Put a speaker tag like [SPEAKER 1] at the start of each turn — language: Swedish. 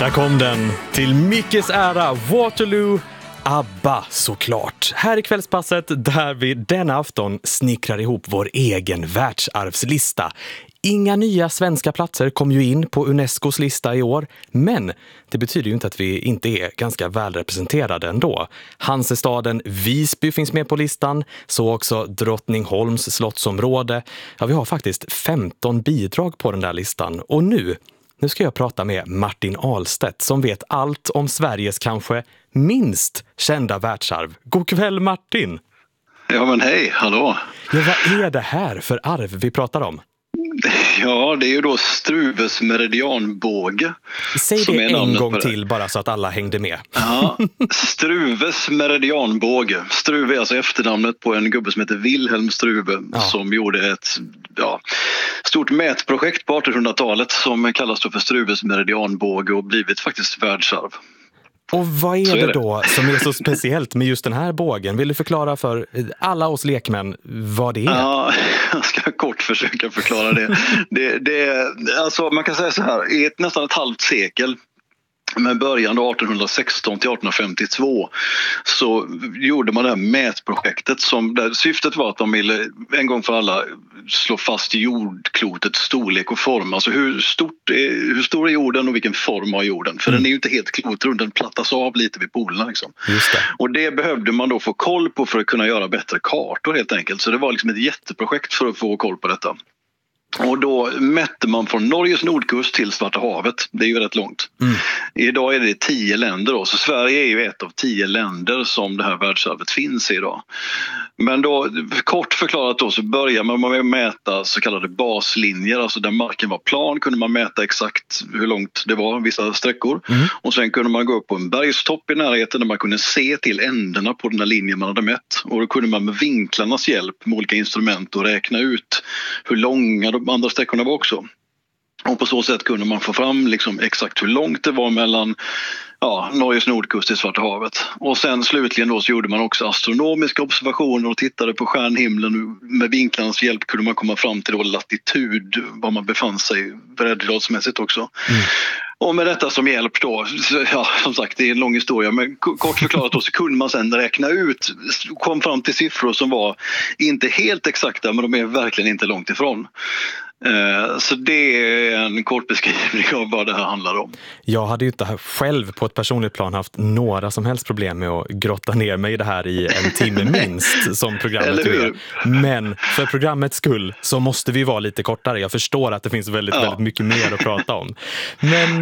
[SPEAKER 1] Där kom den. Till Mickes ära, Waterloo, ABBA såklart. Här i Kvällspasset där vi denna afton snickrar ihop vår egen världsarvslista. Inga nya svenska platser kom ju in på Unescos lista i år, men det betyder ju inte att vi inte är ganska välrepresenterade ändå. Hansestaden Visby finns med på listan, så också Drottningholms slottsområde. Ja, vi har faktiskt 15 bidrag på den där listan. Och nu ska jag prata med Martin Ahlstedt som vet allt om Sveriges kanske minst kända världsarv. God kväll Martin!
[SPEAKER 2] Ja men hej, hallå!
[SPEAKER 1] Ja, vad är det här för arv vi pratar om?
[SPEAKER 2] Ja, det är ju då Struves meridianbåge.
[SPEAKER 1] Säg det en gång till bara så att alla hängde med.
[SPEAKER 2] Ja, Struves meridianbåge. Struve är alltså efternamnet på en gubbe som heter Wilhelm Struve som gjorde ett stort mätprojekt på 1800-talet som kallas då för Struves meridianbåge och blivit faktiskt världsarv.
[SPEAKER 1] Och vad är det då som är så speciellt med just den här bågen? Vill du förklara för alla oss lekmän vad det är?
[SPEAKER 2] Ja, jag ska kort försöka förklara det. Alltså man kan säga så här, i nästan ett halvt sekel med början då 1816 till 1852 så gjorde man det här mätprojektet där syftet var att de ville en gång för alla slå fast jordklotets storlek och form. Alltså hur stor är jorden och vilken form har jorden? För den är ju inte helt klotrund, den plattas av lite vid polerna liksom.
[SPEAKER 1] Just det.
[SPEAKER 2] Och det behövde man då få koll på för att kunna göra bättre kartor helt enkelt. Så det var liksom ett jätteprojekt för att få koll på detta. Och då mätte man från Norges nordkust till Svarta havet. Det är ju rätt långt. Idag är det 10 länder då. Så Sverige är ju ett av 10 länder som det här världsarvet finns i idag. Men då, kort förklarat då, så börjar man med att mäta så kallade baslinjer. Alltså där marken var plan kunde man mäta exakt hur långt det var, vissa sträckor. Och sen kunde man gå upp på en bergstopp i närheten där man kunde se till ändarna på den här linjen man hade mätt. Och då kunde man med vinklarnas hjälp med olika instrument och räkna ut hur långa de andra sträckorna var också. Och på så sätt kunde man få fram liksom exakt hur långt det var mellan Norges nordkust till Svarta havet. Och sen slutligen då så gjorde man också astronomiska observationer och tittade på stjärnhimlen. Med vinklarnas hjälp kunde man komma fram till då latitud, var man befann sig breddgradsmässigt också. Och med detta som hjälp då, som sagt det är en lång historia, men kort förklarat då så kunde man sen räkna ut, kom fram till siffror som var inte helt exakta men de är verkligen inte långt ifrån. Så det är en kort beskrivning av vad det här handlar om.
[SPEAKER 1] Jag hade ju inte själv på ett personligt plan haft några som helst problem med att grotta ner mig i det här i en timme minst som programmet gör. Men för programmets skull så måste vi vara lite kortare. Jag förstår att det finns väldigt mycket mer att prata om. Men